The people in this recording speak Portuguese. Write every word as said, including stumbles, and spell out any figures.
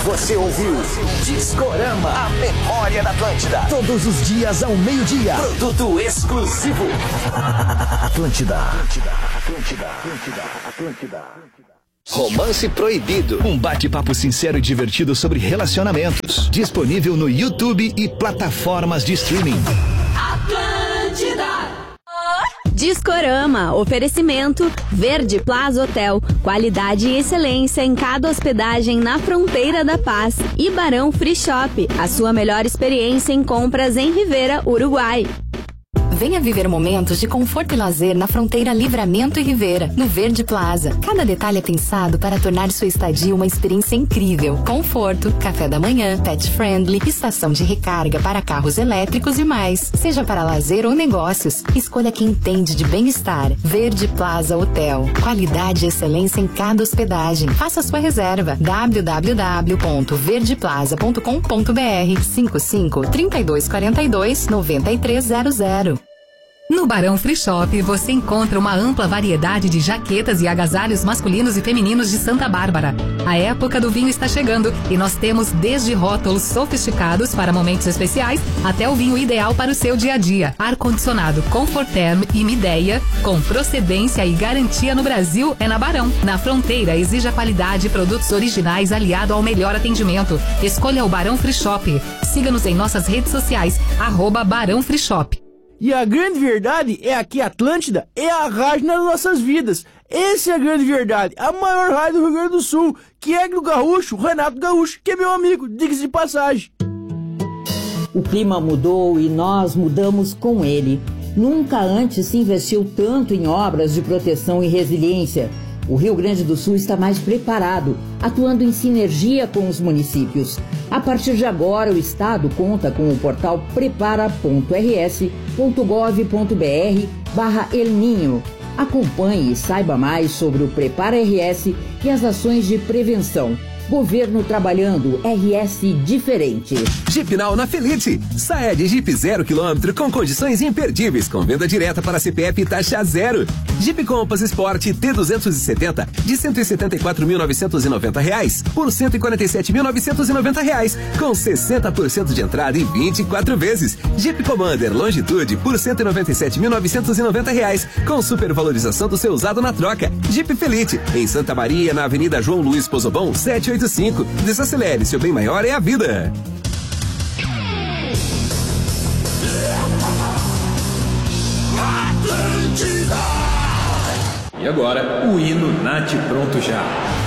Você ouviu Discorama, a memória da Atlântida. Todos os dias ao meio-dia. Produto exclusivo. Atlântida. Atlântida. Atlântida. Atlântida. Atlântida. Romance Proibido. Um bate-papo sincero e divertido sobre relacionamentos. Disponível no YouTube e plataformas de streaming. Atlântida. Discorama, oferecimento Verde Plaza Hotel, qualidade e excelência em cada hospedagem na fronteira da paz. E Barão Free Shop, a sua melhor experiência em compras em Rivera, Uruguai. Venha viver momentos de conforto e lazer na fronteira Livramento e Rivera, no Verde Plaza. Cada detalhe é pensado para tornar sua estadia uma experiência incrível. Conforto, café da manhã, pet friendly, estação de recarga para carros elétricos e mais. Seja para lazer ou negócios, escolha quem entende de bem-estar. Verde Plaza Hotel. Qualidade e excelência em cada hospedagem. Faça sua reserva. w w w ponto verde plaza ponto com ponto b r cinco cinco, trinta e dois quarenta e dois, noventa e três zero zero. No Barão Free Shop você encontra uma ampla variedade de jaquetas e agasalhos masculinos e femininos de Santa Bárbara. A época do vinho está chegando e nós temos desde rótulos sofisticados para momentos especiais até o vinho ideal para o seu dia a dia. Ar-condicionado Comforterm e Mideia, com procedência e garantia no Brasil, é na Barão. Na fronteira, exija qualidade e produtos originais aliado ao melhor atendimento. Escolha o Barão Free Shop. Siga-nos em nossas redes sociais, arroba Barão Free Shop. E a grande verdade é que a Atlântida é a rádio nas nossas vidas. Essa é a grande verdade. A maior rádio do Rio Grande do Sul, que é do Gaúcho, Renato Gaúcho, que é meu amigo, diga-se de passagem. O clima mudou e nós mudamos com ele. Nunca antes se investiu tanto em obras de proteção e resiliência. O Rio Grande do Sul está mais preparado, atuando em sinergia com os municípios. A partir de agora, o Estado conta com o portal prepara ponto r s ponto gov ponto b r barra El Ninho. Acompanhe e saiba mais sobre o Prepara R S e as ações de prevenção. Governo trabalhando, R S diferente. Jeep Now na Felite. Saia de Jeep zero quilômetro com condições imperdíveis, com venda direta para C P F e taxa zero. Jeep Compass Sport T duzentos e setenta de cento e setenta e quatro mil novecentos e noventa reais por cento e quarenta e sete mil novecentos e noventa reais, com sessenta por cento de entrada e vinte e quatro vezes. Jeep Commander Longitude por cento e noventa e sete mil novecentos e noventa reais, com supervalorização do seu usado na troca. Jeep Felite, em Santa Maria, na Avenida João Luiz Pozobon, sete oito cinco. Desacelere, seu bem maior é a vida. E agora, o hino Nath Pronto Já.